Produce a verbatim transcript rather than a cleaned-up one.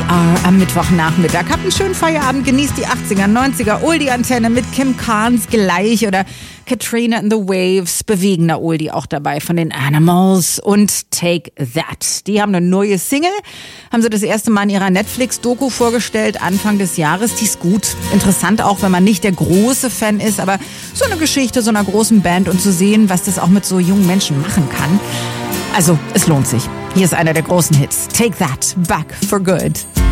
R am Mittwochnachmittag. Habt einen schönen Feierabend, genießt die achtziger, neunziger, Oldie-Antenne mit Kim Carnes gleich oder Katrina and the Waves, bewegender Oldie auch dabei von den Animals und Take That. Die haben eine neue Single, haben sie das erste Mal in ihrer Netflix-Doku vorgestellt, Anfang des Jahres. Die ist gut, interessant auch, wenn man nicht der große Fan ist, aber so eine Geschichte so einer großen Band und zu sehen, was das auch mit so jungen Menschen machen kann. Also, es lohnt sich. Hier ist einer der großen Hits. Take That, Back for Good.